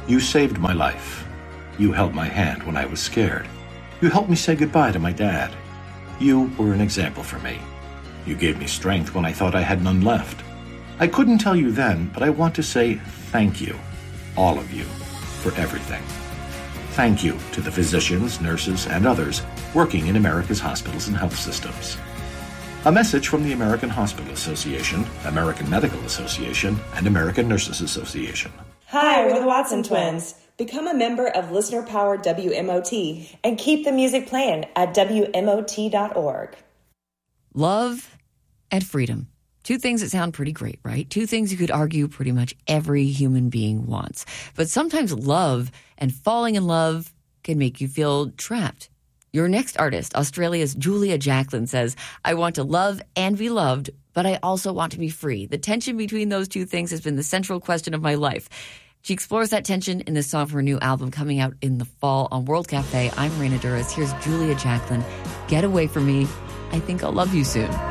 You saved my life. You held my hand when I was scared. You helped me say goodbye to my dad. You were an example for me. You gave me strength when I thought I had none left. I couldn't tell you then, but I want to say thank you, all of you, for everything. Thank you to the physicians, nurses, and others working in America's hospitals and health systems. A message from the American Hospital Association, American Medical Association, and American Nurses Association. Hi, we're the Watson Twins. Become a member of listener-powered WMOT and keep the music playing at WMOT.org. Love and freedom. Two things that sound pretty great, right? Two things you could argue pretty much every human being wants. But sometimes love and falling in love can make you feel trapped. Your next artist, Australia's Julia Jacklin, says, I want to love and be loved, but I also want to be free. The tension between those two things has been the central question of my life. She explores that tension in this song from her new album coming out in the fall on World Cafe. I'm Raina Duras. Here's Julia Jacklin. Get away from me. I think I'll love you soon.